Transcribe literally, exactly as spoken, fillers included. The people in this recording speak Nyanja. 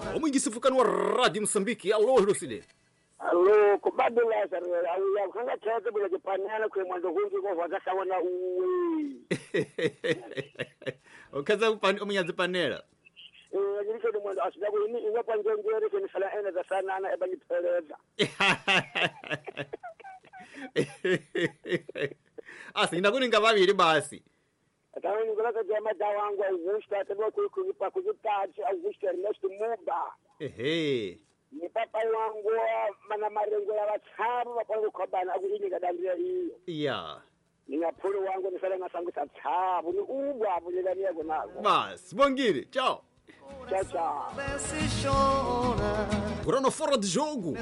omwingisifukani wa Radio Msambiki. Allo Hiroside. Allo kubadala sarwela au kanga chete bila jipanana kwa mwando hungi kwa wakasa wana uwe. Okaza upani omunyazi panela. Eh nilike ni mwando asibabu ini ingapa njengere kwenye sala ena za sana ana eba nipeleza. Asi ndakuni ngababiri basi. Atawe ngolaka jama dawangu augusta tebo kulipa kujitaji augusta Ernest Muba. Ehe. Ni papa wangu mana marengo ya wachabu wapangu kabana akuhini kadambia hiyo. Yeah. Ningapuru wangu nisala ngasangu tachabu ni ubwa bulilania gunago. Bas, bongiri. Ciao. Tchau, tchau. Agora no fora de jogo.